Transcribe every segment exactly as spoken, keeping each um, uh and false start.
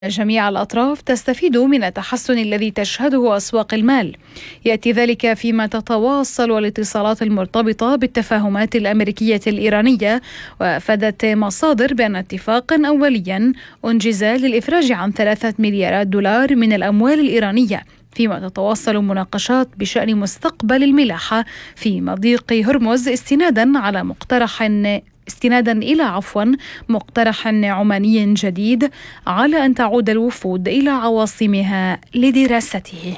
جميع الأطراف تستفيد من التحسن الذي تشهده أسواق المال. يأتي ذلك فيما تتواصل الاتصالات المرتبطة بالتفاهمات الأمريكية الإيرانية، وأفادت مصادر بأن اتفاقا أوليا أنجز للإفراج عن ثلاثة مليارات دولار من الأموال الإيرانية، فيما تتواصل مناقشات بشأن مستقبل الملاحة في مضيق هرمز استنادا على مقترح استنادا إلى عفوا مقترح عماني جديد على أن تعود الوفود إلى عواصمها لدراسته.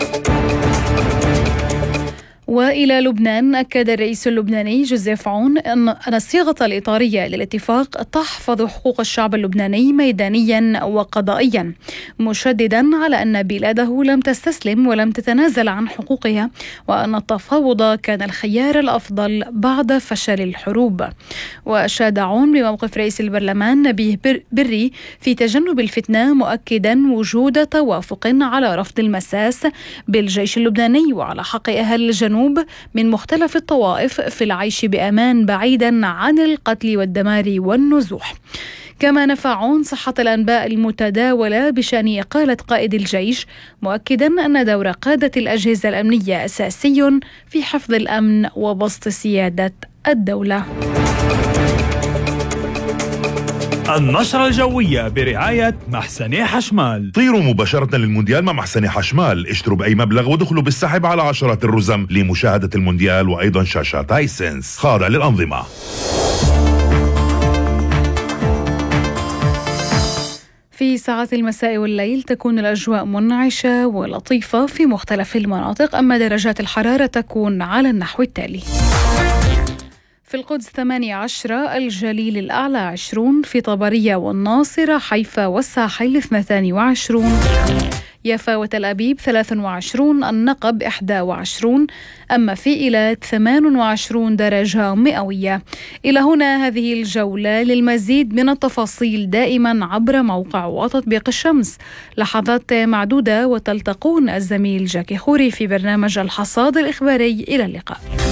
وإلى لبنان، أكد الرئيس اللبناني جوزيف عون أن الصيغة الإطارية للاتفاق تحفظ حقوق الشعب اللبناني ميدانيا وقضائيا، مشددا على أن بلاده لم تستسلم ولم تتنازل عن حقوقها، وأن التفاوض كان الخيار الأفضل بعد فشل الحروب. وأشاد عون بموقف رئيس البرلمان نبيه بري في تجنب الفتنة، مؤكدا وجود توافق على رفض المساس بالجيش اللبناني وعلى حق أهل الجنوب من مختلف الطوائف في العيش بأمان بعيدا عن القتل والدمار والنزوح. كما نفى عون صحة الأنباء المتداولة بشأن إقالة قائد الجيش، مؤكدا أن دور قادة الأجهزة الأمنية أساسي في حفظ الأمن وبسط سيادة الدولة. النشرة الجوية برعاية محسن حشمال. طيروا مباشرة للمونديال مع محسن حشمال، اشتروا بأي مبلغ ودخلوا بالسحب على عشرات الرزم لمشاهدة المونديال وأيضا شاشات هايسنس خاضعة للأنظمة. في ساعات المساء والليل تكون الأجواء منعشة ولطيفة في مختلف المناطق، أما درجات الحرارة تكون على النحو التالي: في القدس ثمانية عشر، الجليل الأعلى عشرون، في طبرية والناصرة حيفا والساحل اثنتان وعشرون، يافا وتل أبيب ثلاث وعشرون، النقب إحدى وعشرون، أما في إيلات ثمان وعشرون درجة مئوية. إلى هنا هذه الجولة، للمزيد من التفاصيل دائما عبر موقع وتطبيق الشمس. لحظات معدودة وتلتقون الزميل جاكي خوري في برنامج الحصاد الإخباري. إلى اللقاء.